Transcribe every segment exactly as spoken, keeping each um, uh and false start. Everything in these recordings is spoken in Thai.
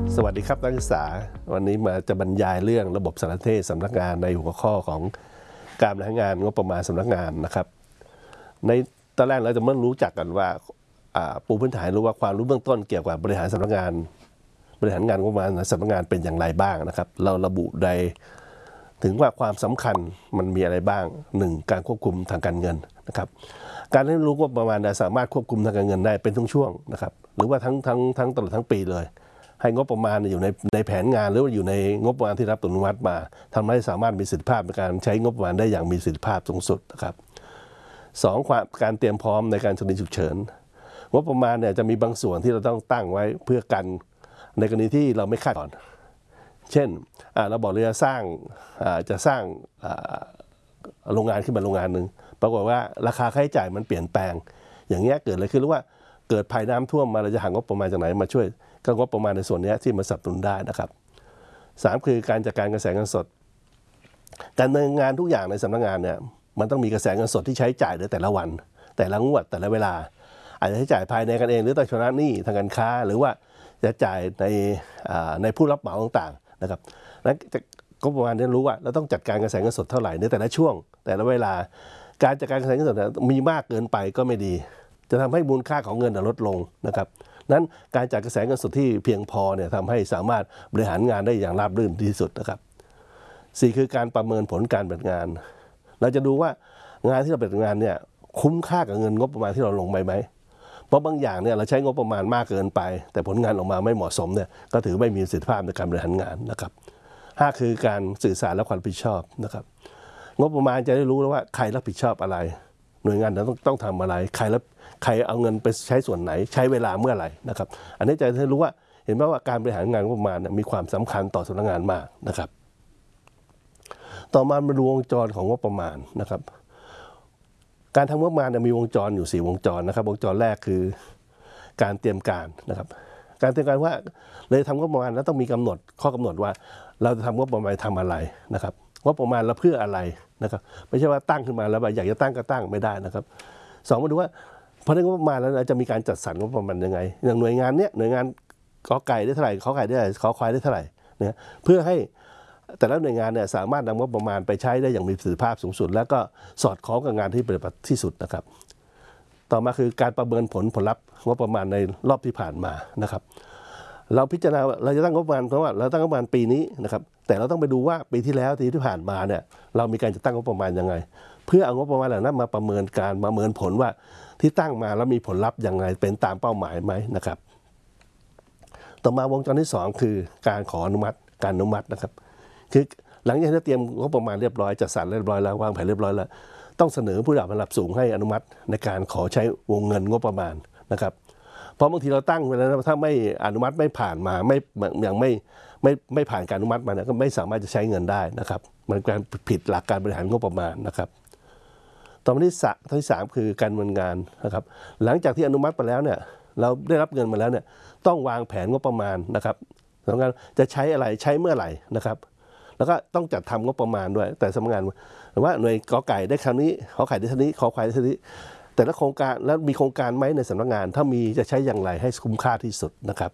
สวัสดีครับนักศึกษาวันนี้มาจะบรรยายเรื่องระบบสารสนเทศสำนักงานในหัวข้อของการบริหารงานงบประมาณสำนักงานนะครับในตอนแรกเราจะมารู้จักกันว่าปูพื้นฐานรู้ว่าความรู้เบื้องต้นเกี่ยวกับบริหารสำนักงานบริหารงานงบประมาณสำนักงานเป็นอย่างไรบ้างนะครับเราระบุใดถึงว่าความสำคัญมันมีอะไรบ้างหนึ่งการควบคุมทางการเงินนะครับการให้รู้ว่าประมาณสามารถควบคุมทางการเงินได้เป็นช่วงๆนะครับหรือว่าทั้งทั้งทั้งตลอดทั้งปีเลยให้งบประมาณอยู่ในในแผนงานหรือว่าอยู่ในงบประมาณที่รับอนุมัติมาทำให้สามารถมีประสิทธิภาพในการใช้งบประมาณได้อย่างมีประสิทธิภาพสูงสุดนะครับสองความการเตรียมพร้อมในการฉุกเฉินงบประมาณเนี่ยจะมีบางส่วนที่เราต้องตั้งไว้เพื่อกันในกรณีที่เราไม่คาดก่อนเช่นเราบอกเราจะสร้างจะสร้างโรงงานขึ้นมาโรงงานหนึ่งปรากฏว่าราคาค่าใช้จ่ายมันเปลี่ยนแปลงอย่างเงี้ยเกิดอะไรขึ้นหรือว่าเกิดภัยน้ำท่วมมาเราจะหางบประมาณจากไหนมาช่วยก็งบประมาณในส่วนนี้ที่มาสนับสนุนได้นะครับสามคือการจัดการกระแสเงินสดการดำเนินงานทุกอย่างในสำนักงานเนี่ยมันต้องมีกระแสเงินสดที่ใช้จ่ายในแต่ละวันแต่ละงวดแต่ละเวลาอาจจะใช้จ่ายภายในกันเองหรือต้องชำระหนี้ทางการค้าหรือว่าจะจ่ายในในผู้รับเหมาต่างๆนะครับนั้นงบประมาณนี้รู้ว่าเราต้องจัดการกระแสเงินสดเท่าไหร่ในแต่ละช่วงแต่ละเวลาการจัดการกระแสเงินสดมีมากเกินไปก็ไม่ดีจะทำให้มูลค่าของเงินลดลงนะครับนั้นการจัดกระแสเงินสดที่เพียงพอเนี่ยทำให้สามารถบริหารงานได้อย่างราบรื่นที่สุดนะครับสี่คือการประเมินผลการปฏิบัติงานเราจะดูว่างานที่เราปฏิบัติงานเนี่ยคุ้มค่ากับเงินงบประมาณที่เราลงไปไหมเพราะบางอย่างเนี่ยเราใช้งบประมาณมากเกินไปแต่ผลงานออกมาไม่เหมาะสมเนี่ยก็ถือไม่มีประสิทธิภาพในการบริหารงานนะครับห้าคือการสื่อสารและความรับผิดชอบนะครับงบประมาณจะได้รู้แล้วว่าใครรับผิดชอบอะไรหน่วยงานนั้นต้องต้องทำอะไรใครรับใครเอาเงินไปใช้ส่วนไหนใช้เวลาเมื่อไหร่นะครับอันนี้จะให้รู้ว่าเห็นไหมว่าการบริหารงานงบประมาณมีความสำคัญต่อสำนักงานมากนะครับต่อมามาดูวงจรของงบประมาณนะครับการทำงบประมาณมีวงจรอยู่สี่วงจรนะครับวงจรแรกคือการเตรียมการนะครับการเตรียมการว่าเลยทำงบประมาณแล้วต้องมีกำหนดข้อกำหนดว่าเราจะทำงบประมาณทำอะไรนะครับงบประมาณเราเพื่ออะไรนะครับไม่ใช่ว่าตั้งขึ้นมาแล้วอยากจะตั้งก็ตั้งไม่ได้นะครับสองมาดูว่าพอได้งบประมาณแล้วจะมีการจัดสรรงบประมาณยังไงอย่างหน่วยงานเนี้ยหน่วยงานขอไก่ได้เท่าไหร่ขอไก่ได้เท่าไหร่ขอควายได้เท่าไหร่เนี่ยเพื่อให้แต่ละหน่วยงานเนี่ยสามารถนำงบประมาณไปใช้ได้อย่างมีประสิทธิภาพสูงสุดแล้วก็สอดคล้องกับงานที่ปฏิบัติที่สุดนะครับต่อมาคือการประเมินผลผลลัพธ์งบประมาณในรอบที่ผ่านมานะครับเราพิจารณาเราจะตั้งงบประมาณเพราะว่าเราตั้งงบประมาณปีนี้นะครับแต่เราต้องไปดูว่าปีที่แล้วที่ผ่านมาเนี่ยเรามีการจะตั้งงบประมาณยังไงเพื่อเอางบประมาณเหล่านั้นมาประเมินการประเมินผลว่าที่ตั้งมาแล้วมีผลลัพธ์อย่างไรเป็นตามเป้าหมายไหมนะครับต่อมาวงจรที่สองคือการขออนุมัติการอนุมัตินะครับคือหลังจากที่เตรียมงบประมาณเรียบร้อยจัดสรรเรียบร้อยแล้ววางแผนเรียบร้อยแล้วต้องเสนอผู้ระดับสูงให้อนุมัติในการขอใช้วงเงินงบประมาณนะครับเพราะบางทีเราตั้งไว้แล้วถ้าไม่อนุมัติไม่ผ่านมาไม่อย่างไม่ไม่ไม่ผ่านการอนุมัติมาเนี่ยก็ไม่สามารถจะใช้เงินได้นะครับมันการผิดหลักการบริหารงบประมาณนะครับต่อมาที่สามที่สามคือการดำเนินงานนะครับหลังจากที่อนุมัติไปแล้วเนี่ยเราได้รับเงินมาแล้วเนี่ยต้องวางแผนงบประมาณนะครับสำนักงานจะใช้อะไรใช้เมื่อไหร่นะครับแล้วก็ต้องจัดทำงบประมาณด้วยแต่สำนักงานว่าหน่วยกอไก่ได้คำนี้ขอไข่ได้เท่านี้ขอควายได้เท่านี้แต่ละโครงการแล้วมีโครงการไหมในสำนักงานถ้ามีจะใช้อย่างไรให้คุ้มค่าที่สุดนะครับ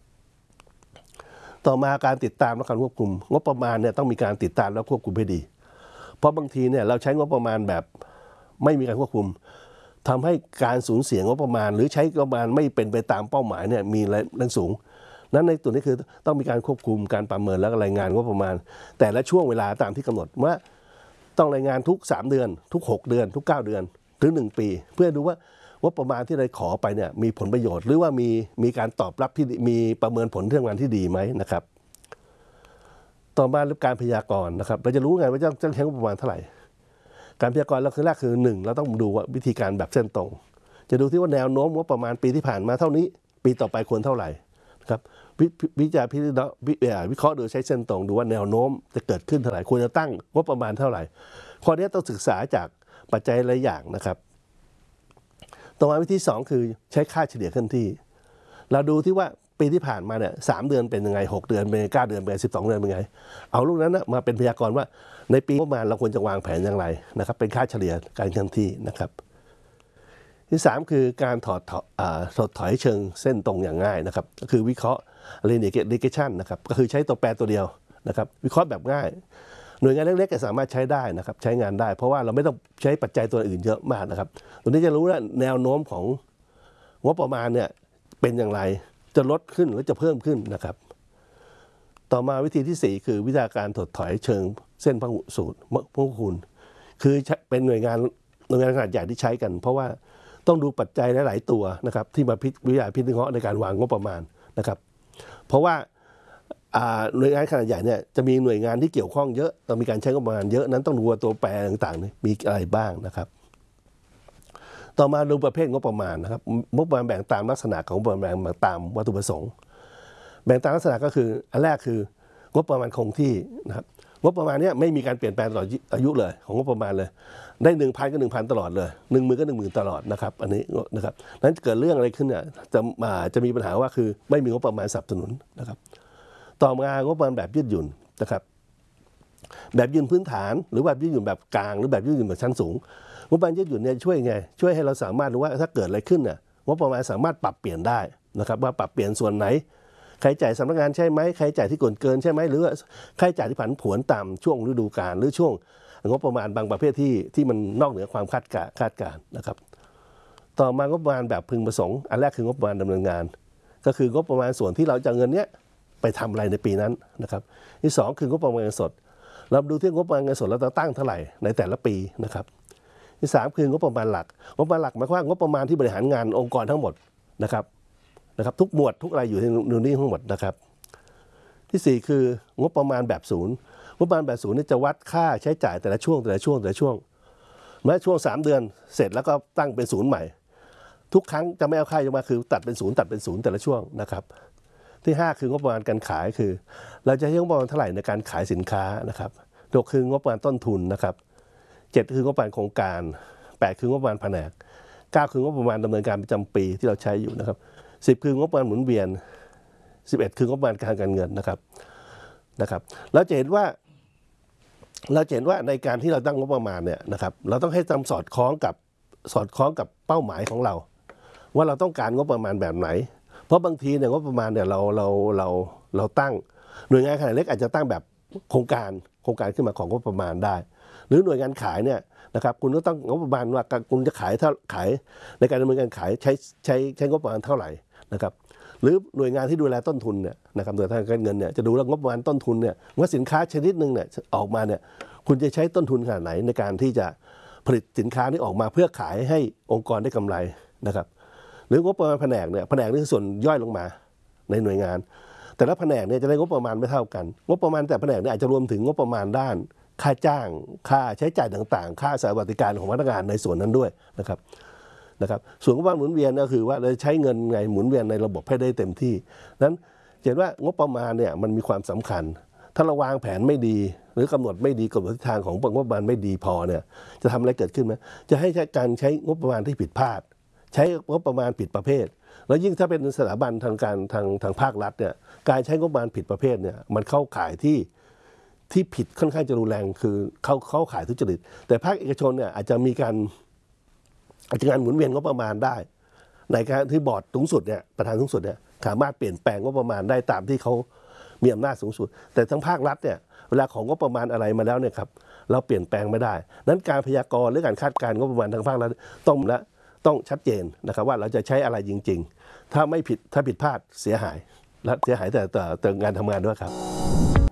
ต่อมาการติดตามและการควบคุมงบประมาณเนี่ยต้องมีการติดตามและควบคุมให้ดีเพราะบางทีเนี่ยเราใช้งบประมาณแบบไม่มีการควบคุมทำให้การสูญเสียงบประมาณหรือใช้งบประมาณไม่เป็นไปตามเป้าหมายเนี่ยมีแรงสูงนั้นในตัวนี้คือต้องมีการควบคุมการประเมินและรายงานงบประมาณแต่ละช่วงเวลาตามที่กำหนดว่าต้องรายงานทุกสามเดือนทุกหกเดือนทุกเก้าเดือนหรือหนึ่งปีเพื่อดูว่างบประมาณที่เราขอไปเนี่ยมีผลประโยชน์หรือว่ามีมีการตอบรับที่มีประเมินผลเรื่องงานที่ดีไหมนะครับต่อมาเรื่องการพยากรณ์นะครับเราจะรู้ไงว่าจะต้องใช้งบประมาณเท่าไหร่การพยากรณ์เราคือแรกคือหนึ่งเราต้องดูว่าวิธีการแบบเส้นตรงจะดูที่ว่าแนวโน้มงบประมาณปีที่ผ่านมาเท่านี้ปีต่อไปควรเท่าไหร่ครับวิจารณ์พิจารณาวิเคราะห์โดยใช้เส้นตรงดูว่าแนวโน้มจะเกิดขึ้นเท่าไหร่ควรจะตั้งงบประมาณเท่าไหร่ข้อนี้ต้องศึกษาจากปัจจัยหลายอย่างนะครับต่อมาวิธีสองคือใช้ค่าเฉลี่ยเคลื่อนที่เราดูที่ว่าปีที่ผ่านมาเนี่ยสามเดือนเป็นยังไงหกเดือนเป็นเก้าเดือนเป็นสิบสองเดือนเป็นไงเอาลูกนั้นนะมาเป็นพยากรณ์ว่าในปีประมาณเราควรจะวางแผนอย่างไรนะครับเป็นค่าเฉลี่ยการเคลื่อนที่นะครับที่สามคือการถอดถอดถอยเชิงเส้นตรงอย่างง่ายนะครับก็คือวิเคราะห์ linear regression นะครับก็คือใช้ตัวแปรตัวเดียวนะครับวิเคราะห์แบบง่ายหน่วยงานเล็กๆก็สามารถใช้ได้นะครับใช้งานได้เพราะว่าเราไม่ต้องใช้ปัจจัยตัวอื่นเยอะมากนะครับตรงนี้จะรู้ว่าแนวโน้มของงบประมาณเนี่ยเป็นอย่างไรจะลดขึ้นหรือจะเพิ่มขึ้นนะครับต่อมาวิธีที่สี่คือวิธีการถอดถอยเชิงเส้นพหุสูตรพหุคูณคือเป็นหน่วยงานหน่วยงานขนาดใหญ่ที่ใช้กันเพราะว่าต้องดูปัจจัยหลายๆตัวนะครับที่มาพิวิจัยพิจารณาในการวางงบประมาณนะครับเพราะว่าหน่วยงานขนาดใหญ่เนี่ยจะมีหน่วยงานที่เกี่ยวข้องเยอะต้องมีการใช้งบประมาณเยอะนั้นต้องดูว่าตัวแปรต่างๆมีอะไรบ้างนะครับต่อมาดูประเภทงบประมาณนะครับงบประมาณแบ่งตามลักษณะของงบประมาณแบ่งตามวัตถุประสงค์แบ่งตามลักษณะก็คืออันแรกคืองบประมาณคงที่นะครับงบประมาณนี้ไม่มีการเปลี่ยนแปลงตลอดอายุเลยของงบประมาณเลยได้หนึ่งพันก็หนึ่งพันตลอดเลยหนึ่งหมื่นก็หนึ่งหมื่นตลอดนะครับอันนี้นะครับนั้นเกิดเรื่องอะไรขึ้นเนี่ยจะมาจะมีปัญหาว่าคือไม่มีงบประมาณสนับสนุนนะครับต่อมางบประมาณแบบยืดหยุ่นนะครับแบบยืนพื้นฐานหรือแบบยืดหยุ่นแบบกลางหรือแบบยืดหยุ่นแบบชั้นสูงงบประมาณยืดหยุ่นเนี่ยช่วยไงช่วยให้เราสามารถรู้ว่าถ้าเกิดอะไรขึ้นเนี่ยงบประมาณสามารถปรับเปลี่ยนได้นะครับว่าปรับเปลี่ยนส่วนไหนใครจ่ายสำนักงานใช่ไหมใครจ่ายที่เกินเกินใช่ไหมหรือว่าใครจ่ายที่ผันผวนตามช่วงฤดูกาลหรือช่วงงบประมาณบางประเภทที่ที่มันนอกเหนือความคาดการคาดการนะครับต่อมางบประมาณแบบพึงประสงค์อันแรกคืองบประมาณดำเนินงานก็คืองบประมาณส่วนที่เราจะเงินเนี้ยไปทำอะไรในปีนั้นนะครับที่สองคืองบประมาณเงินสดเราดูที่งบประมาณเงินสดเราจะตั้งเท่าไหร่ในแต่ละปีนะครับที่สามคืองบประมาณหลักงบประมาณหลักหมายความว่างบประมาณที่บริหารงานองค์กรทั้งหมดนะครับนะครับทุกหมวดทุกอะไรอยู่ในนี้ทั้งหมดนะครับที่สี่คืองบประมาณแบบศูนย์งบประมาณแบบศูนย์นี่จะวัดค่าใช้จ่ายแต่ละช่วงแต่ละช่วงแต่ละช่วงแม้ช่วงสามเดือนเสร็จแล้วก็ตั้งเป็นศูนย์ใหม่ทุกครั้งจะไม่เอาค่ามาคือตัดเป็นศูนย์ตัดเป็นศูนย์แต่ละช่วงนะครับที่ห้าคืองบประมาณการขายคือเราจะใช้งบประมาณเท่าไหร่ในการขายสินค้านะครับหกคืองบประมาณต้นทุนนะครับเจ็ดคืองบประมาณโครงการแปดคืองบประมาณแผนกเก้าคืองบประมาณดำเนินการประจำปีที่เราใช้อยู่นะครับสิบคืองบประมาณหมุนเวียนสิบเอ็ดคืองบประมาณการการเงินนะครับนะครับเราจะเห็นว่าเราเห็นว่าในการที่เราตั้งงบประมาณเนี่ยนะครับเราต้องให้จำสอดคล้องกับสอดคล้องกับเป้าหมายของเราว่าเราต้องการงบประมาณแบบไหนเพราะบางทีเนี่ยงบประมาณเนี่ยเราเราเราเราตั้งหน่วยงานขนาดเล็กอาจจะตั้งแบบโครงการโครงการขึ้นมาของงบประมาณได้หรือหน่วยงานขายเนี่ยนะครับคุณก็ต้องงบประมาณว่าคุณจะขายเท่าขายในการดำเนินการขายใช้ใช้ใช้งบประมาณเท่าไหร่นะครับหรือหน่วยงานที่ดูแลต้นทุนเนี่ยนะครับหน่วยงานการเงินเนี่ยจะดูแลงบประมาณต้นทุนเนี่ยว่าสินค้าชนิดหนึ่งเนี่ยออกมาเนี่ยคุณจะใช้ต้นทุนขนาดไหนในการที่จะผลิตสินค้านี้ออกมาเพื่อขายให้องค์กรได้กำไรนะครับหรืองบประมาณแผนกเนี่ยแผนกนี่คือส่วนย่อยลงมาในหน่วยงานแต่ละแผนกเนี่ยจะได้งบประมาณไม่เท่ากันงบประมาณแต่แผนกเนี่ยอาจจะรวมถึงงบประมาณด้านค่าจ้างค่าใช้จ่ายต่างๆค่าสวัสดิการของพนักงานในส่วนนั้นด้วยนะครับนะครับส่วนงบประมาณหมุนเวียนก็คือว่าเราใช้เงินไงหมุนเวียนในระบบให้ได้เต็มที่นั้นเห็นว่างบประมาณเนี่ยมันมีความสำคัญถ้าเราวางแผนไม่ดีหรือกำหนดไม่ดีกำหนดทิศทางของงบประมาณไม่ดีพอเนี่ยจะทำอะไรเกิดขึ้นไหมจะให้การใช้งบประมาณที่ผิดพลาดใช้งบประมาณผิดประเภทแล้วยิ่งถ้าเป็นสถาบันทางการทางทางภาครัฐเนี่ยการใช้งบประมาณผิดประเภทเนี่ยมันเข้าข่ายที่ที่ผิดค่อนข้างจะรุนแรงคือเข้าเข้าข่ายทุจริตแต่ภาคเอกชนเนี่ยอาจจะมีการอาจจะการหมุนเวียนงบประมาณได้ในการที่บอร์ดสูงสุดเนี่ยประธานสูงสุดเนี่ยสามารถเปลี่ยนแปลงงบประมาณได้ตามที่เขามีอำนาจสูงสุดแต่ทั้งภาครัฐเนี่ยเวลาของงบประมาณอะไรมาแล้วเนี่ยครับเราเปลี่ยนแปลงไม่ได้นั้นการพยากรณ์หรือการคาดการณ์งบประมาณทางภาครัฐต้องและต้องชัดเจนนะครับว่าเราจะใช้อะไรจริงๆถ้าไม่ผิดถ้าผิดพลาดเสียหายและเสียหายแต่แต่งานทำงานด้วยครับ